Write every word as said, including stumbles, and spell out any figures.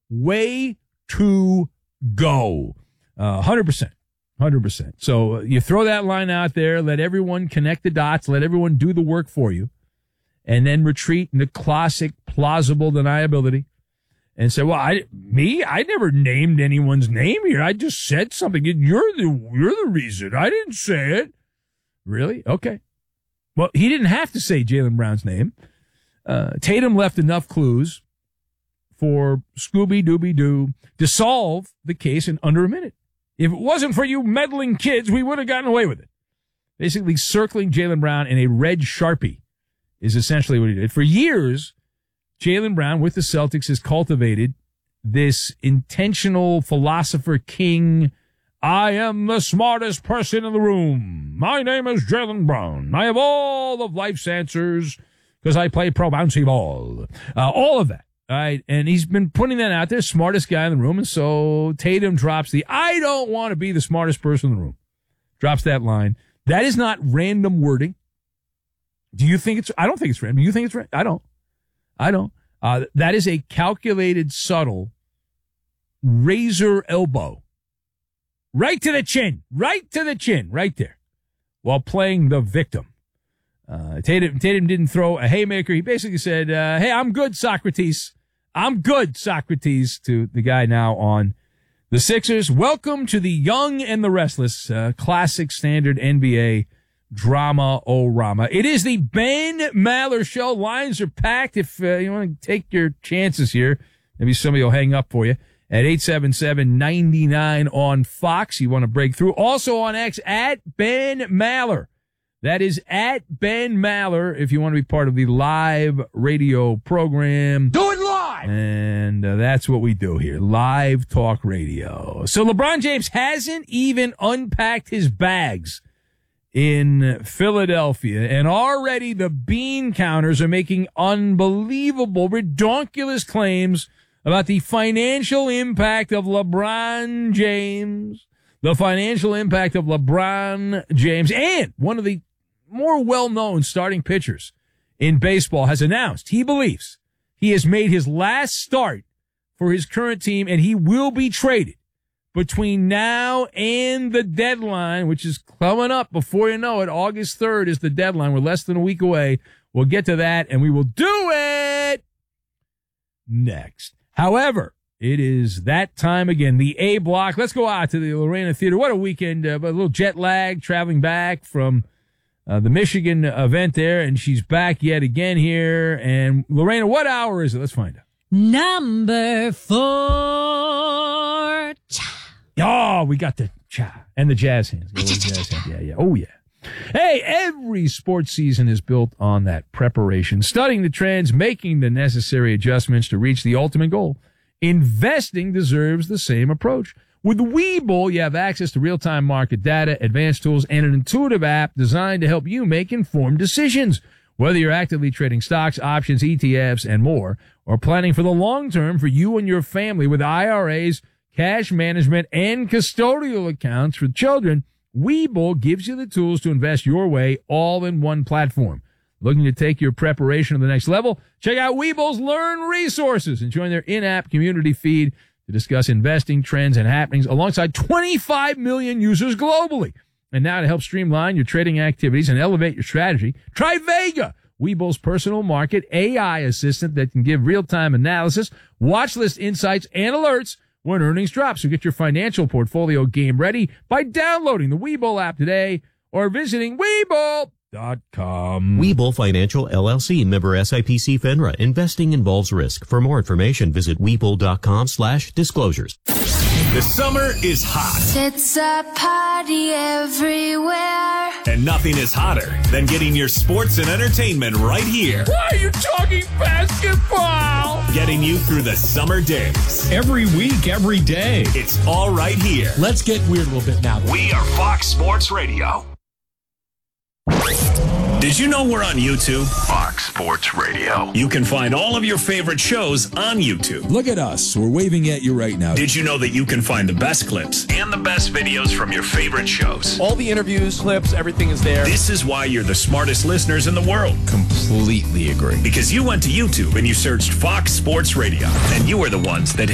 way to go. Uh, one hundred percent. one hundred percent. So uh, you throw that line out there, let everyone connect the dots, let everyone do the work for you, and then retreat into classic plausible deniability and say, well, I, me, I never named anyone's name here. I just said something. You're the, you're the reason. I didn't say it. Really? Okay. Well, he didn't have to say Jaylen Brown's name. Uh, Tatum left enough clues for Scooby-Dooby-Doo to solve the case in under a minute. If it wasn't for you meddling kids, we would have gotten away with it. Basically, circling Jaylen Brown in a red Sharpie is essentially what he did. For years, Jaylen Brown with the Celtics has cultivated this intentional philosopher king. I am the smartest person in the room. My name is Jaylen Brown. I have all of life's answers because I play pro bouncy ball. Uh, all of that. All right. And he's been putting that out there, smartest guy in the room. And so Tatum drops the, I don't want to be the smartest person in the room. Drops that line. That is not random wording. Do you think it's, I don't think it's random. Do you think it's random? I don't. I don't. Uh, that is a calculated, subtle, razor elbow. Right to the chin. Right to the chin. Right there. While playing the victim. Uh, Tatum, Tatum didn't throw a haymaker. He basically said, uh, hey, I'm good, Socrates. I'm good, Socrates, to the guy now on the Sixers. Welcome to the Young and the Restless, uh, classic standard N B A drama-o-rama. It is the Ben Maller Show. Lines are packed. If uh, you want to take your chances here, maybe somebody will hang up for you at eight seven seven, nine nine on Fox. You want to break through. Also on X, at Ben Maller. That is at Ben Maller if you want to be part of the live radio program. Do it live! And uh, that's what we do here, live talk radio. So LeBron James hasn't even unpacked his bags in Philadelphia, and already the bean counters are making unbelievable, redonkulous claims about the financial impact of LeBron James, the financial impact of LeBron James, and one of the more well-known starting pitchers in baseball has announced he believes he has made his last start for his current team, and he will be traded between now and the deadline, which is coming up before you know it. August third is the deadline. We're less than a week away. We'll get to that, and we will do it next. However, it is that time again, the A block. Let's go out to the Lorena Theater. What a weekend, uh, a little jet lag traveling back from uh, the Michigan event there, and she's back yet again here. And Lorena, what hour is it? Let's find out. Number four. Oh, we got the cha and the jazz hands. The jazz hands. Yeah, yeah. Oh, yeah. Hey, every sports season is built on that preparation, studying the trends, making the necessary adjustments to reach the ultimate goal. Investing deserves the same approach. With Webull, you have access to real-time market data, advanced tools, and an intuitive app designed to help you make informed decisions. Whether you're actively trading stocks, options, E T Fs, and more, or planning for the long term for you and your family with I R As, cash management, and custodial accounts for children, Webull gives you the tools to invest your way all in one platform. Looking to take your preparation to the next level? Check out Webull's Learn Resources and join their in-app community feed to discuss investing trends and happenings alongside twenty-five million users globally. And now to help streamline your trading activities and elevate your strategy, try Vega, Webull's personal market A I assistant that can give real-time analysis, watch list insights, and alerts when earnings drop. So get your financial portfolio game ready by downloading the Webull app today or visiting Webull dot com. Webull Financial L L C, member S I P C FINRA. Investing involves risk. For more information, visit Webull dot com slash disclosures. The summer is hot. It's a party everywhere. And nothing is hotter than getting your sports and entertainment right here. Why are you talking basketball? Getting you through the summer days. Every week, every day. It's all right here. Let's get weird a little bit now. We are Fox Sports Radio. Did you know we're on YouTube? Fox Sports Radio. You can find all of your favorite shows on YouTube. Look at us. We're waving at you right now. Did you know that you can find the best clips and the best videos from your favorite shows? All the interviews, clips, everything is there. This is why you're the smartest listeners in the world. Completely agree. Because you went to YouTube and you searched Fox Sports Radio, and you are the ones that